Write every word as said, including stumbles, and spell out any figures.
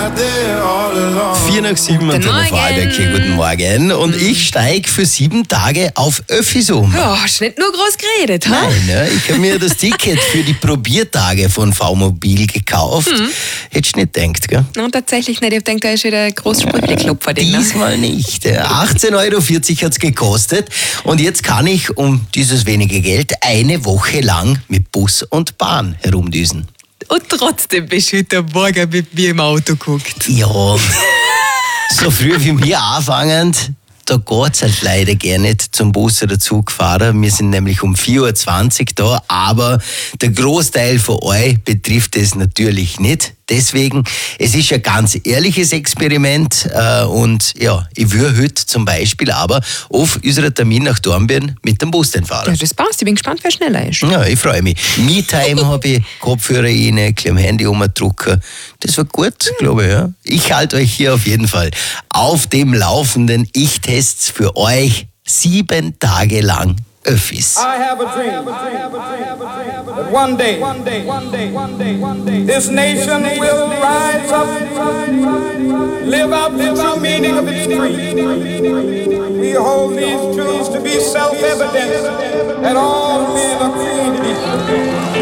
Vier nach sieben und dann Vorarlberg hier. Guten Morgen. Und ich steige für sieben Tage auf Öffis um. Ja, hast du nicht nur groß geredet, ha? Nein, ne? Ich habe mir das Ticket für die Probiertage von V-Mobil gekauft. Mhm. Hättest du nicht gedacht, gell? Nein, tatsächlich nicht. Ich denke, da ist wieder ein Großsprüchli-Klopfer drin. Diesmal nicht. achtzehn Euro vierzig hat es gekostet. Und jetzt kann ich um dieses wenige Geld eine Woche lang mit Bus und Bahn herumdüsen. Und trotzdem bist du heute Morgen mit mir im Auto geguckt. Ja, so früh wie wir anfangen, da geht es halt leider gar nicht zum Bus oder Zug fahren. Wir sind nämlich um vier Uhr zwanzig da, aber der Großteil von euch betrifft es natürlich nicht. Deswegen, es ist ein ganz ehrliches Experiment äh, und ja, ich würde heute zum Beispiel aber auf unseren Termin nach Dornbirn mit dem Bus fahren. Ja, das passt. Ich bin gespannt, wer schneller ist. Ja, ich freue mich. Me-Time habe ich, Kopfhörer rein, ein bisschen am Handy rumdrucken. Das war gut, glaube ich. Ja. Ich halte euch hier auf jeden Fall auf dem Laufenden. Ich teste für euch sieben Tage lang Öffis. I have a dream that one day, one day, one day, one day, one day, this nation will rise up, live out the true meaning of its creed. We hold these truths to be self-evident that all men are created equal.